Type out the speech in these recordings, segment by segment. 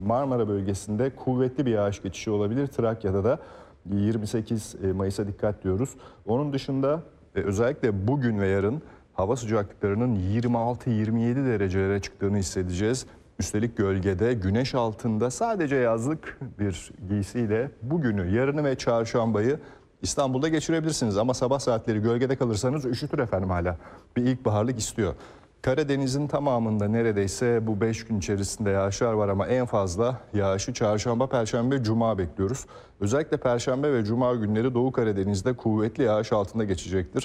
Marmara bölgesinde kuvvetli bir yağış geçişi olabilir. Trakya'da da 28 Mayıs'a dikkat diyoruz. Onun dışında özellikle bugün ve yarın hava sıcaklıklarının 26-27 derecelere çıktığını hissedeceğiz. Üstelik gölgede, güneş altında sadece yazlık bir giysiyle bugünü, yarını ve çarşambayı İstanbul'da geçirebilirsiniz. Ama sabah saatleri gölgede kalırsanız üşütür efendim hala. Bir ilkbaharlık istiyor. Karadeniz'in tamamında neredeyse bu 5 gün içerisinde yağışlar var ama en fazla yağışı çarşamba, perşembe, cuma bekliyoruz. Özellikle perşembe ve cuma günleri Doğu Karadeniz'de kuvvetli yağış altında geçecektir.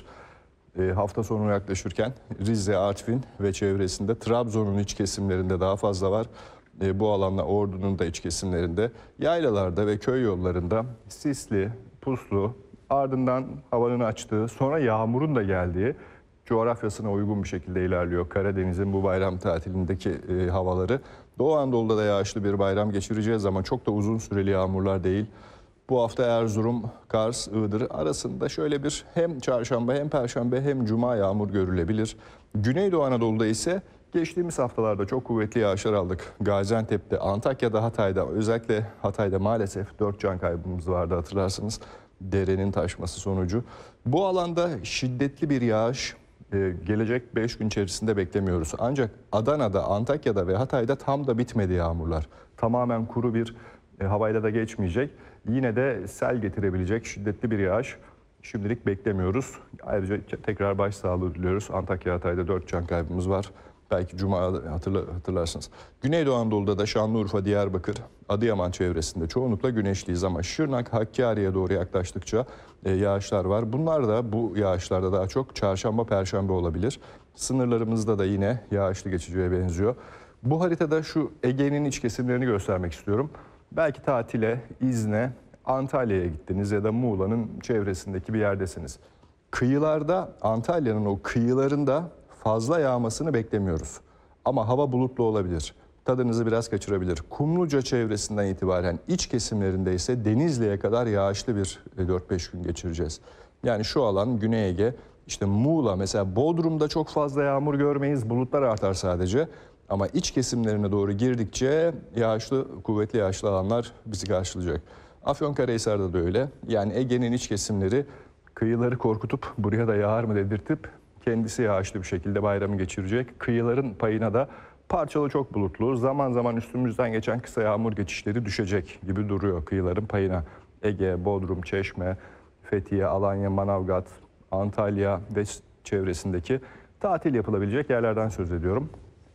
Hafta sonu yaklaşırken Rize, Artvin ve çevresinde, Trabzon'un iç kesimlerinde daha fazla var. Bu alanda Ordu'nun da iç kesimlerinde, yaylalarda ve köy yollarında sisli, puslu, ardından havanın açtığı, sonra yağmurun da geldiği, coğrafyasına uygun bir şekilde ilerliyor Karadeniz'in bu bayram tatilindeki havaları. Doğu Anadolu'da da yağışlı bir bayram geçireceğiz ama çok da uzun süreli yağmurlar değil. Bu hafta Erzurum, Kars, Iğdır arasında şöyle bir hem çarşamba hem perşembe hem cuma yağmur görülebilir. Güneydoğu Anadolu'da ise geçtiğimiz haftalarda çok kuvvetli yağışlar aldık. Gaziantep'te, Antakya'da, Hatay'da, özellikle Hatay'da maalesef 4 can kaybımız vardı hatırlarsınız. Derenin taşması sonucu. Bu alanda şiddetli bir yağış gelecek 5 gün içerisinde beklemiyoruz. Ancak Adana'da, Antakya'da ve Hatay'da tam da bitmedi yağmurlar. Tamamen kuru bir havayla da geçmeyecek. Yine de sel getirebilecek şiddetli bir yağış şimdilik beklemiyoruz. Ayrıca tekrar başsağlığı diliyoruz. Antakya, Hatay'da 4 can kaybımız var. Belki Cuma hatırlarsınız. Güneydoğu Anadolu'da da Şanlıurfa, Diyarbakır, Adıyaman çevresinde çoğunlukla güneşliyiz ama Şırnak, Hakkari'ye doğru yaklaştıkça yağışlar var. Bunlar da bu yağışlarda daha çok çarşamba, perşembe olabilir. Sınırlarımızda da yine yağışlı geçeceğe benziyor. Bu haritada şu Ege'nin iç kesimlerini göstermek istiyorum. Belki tatile, izne, Antalya'ya gittiniz ya da Muğla'nın çevresindeki bir yerdesiniz. Kıyılarda, Antalya'nın o kıyılarında fazla yağmasını beklemiyoruz. Ama hava bulutlu olabilir. Tadınızı biraz kaçırabilir. Kumluca çevresinden itibaren iç kesimlerinde ise Denizli'ye kadar yağışlı bir 4-5 gün geçireceğiz. Yani şu alan Güney Ege, işte Muğla mesela Bodrum'da çok fazla yağmur görmeyiz. Bulutlar artar sadece. Ama iç kesimlerine doğru girdikçe yağışlı, kuvvetli yağışlı alanlar bizi karşılayacak. Afyonkarahisar'da da öyle. Yani Ege'nin iç kesimleri kıyıları korkutup buraya da yağar mı dedirtip kendisi yağışlı bir şekilde bayramı geçirecek. Kıyıların payına da parçalı çok bulutlu, zaman zaman üstümüzden geçen kısa yağmur geçişleri düşecek gibi duruyor kıyıların payına. Ege, Bodrum, Çeşme, Fethiye, Alanya, Manavgat, Antalya ve çevresindeki tatil yapılabilecek yerlerden söz ediyorum.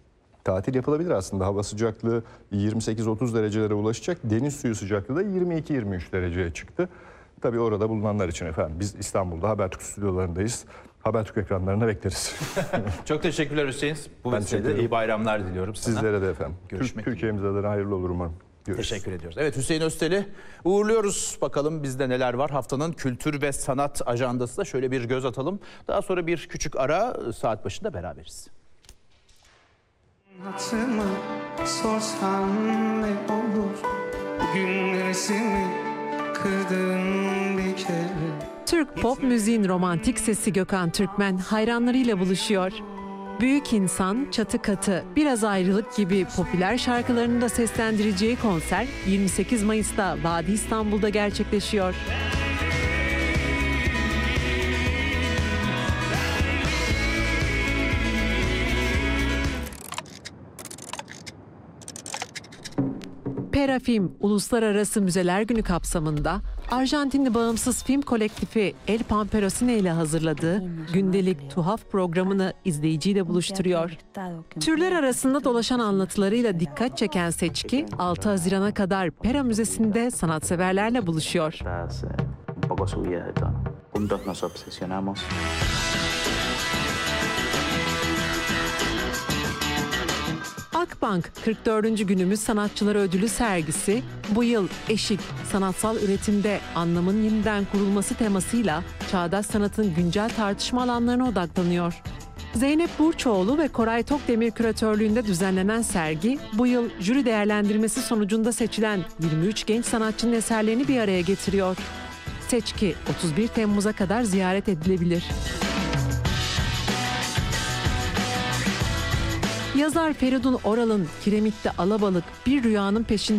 Tatil yapılabilir aslında. Hava sıcaklığı 28-30 derecelere ulaşacak. Deniz suyu sıcaklığı da 22-23 dereceye çıktı. Tabii orada bulunanlar için efendim biz İstanbul'da Habertürk stüdyolarındayız. Habertürk ekranlarına bekleriz. Çok teşekkürler Hüseyin. Bu vesileyle iyi bayramlar diliyorum sana. Sizlere de efendim. Görüşmek Türkiye'mize adına hayırlı olur umarım. Görüşürüz. Teşekkür ediyoruz. Evet, Hüseyin Öztel'i uğurluyoruz. Bakalım bizde neler var. Haftanın kültür ve sanat ajandasına şöyle bir göz atalım. Daha sonra bir küçük ara, saat başında beraberiz. Hatırımı sorsan ne olur, bugün neresini kırdın bir kere. Türk pop müziğin romantik sesi Gökhan Türkmen hayranlarıyla buluşuyor. Büyük İnsan, Çatı Katı, Biraz Ayrılık gibi popüler şarkılarını da seslendireceği konser 28 Mayıs'ta Vadi İstanbul'da gerçekleşiyor. Pera Film Uluslararası Müzeler Günü kapsamında Arjantinli bağımsız film kolektifi El Pamperosine ile hazırladığı gündelik tuhaf programını izleyiciyle buluşturuyor. Türler arasında dolaşan anlatılarıyla dikkat çeken seçki 6 Haziran'a kadar Pera Müzesi'nde sanatseverlerle buluşuyor. Akbank 44. Günümüz Sanatçıları Ödülü sergisi bu yıl eşik, sanatsal üretimde anlamın yeniden kurulması temasıyla çağdaş sanatın güncel tartışma alanlarına odaklanıyor. Zeynep Burçoğlu ve Koray Tokdemir küratörlüğünde düzenlenen sergi bu yıl jüri değerlendirmesi sonucunda seçilen 23 genç sanatçının eserlerini bir araya getiriyor. Seçki 31 Temmuz'a kadar ziyaret edilebilir. Yazar Feridun Oral'ın Kiremit'te Alabalık, Bir Rüyanın Peşinde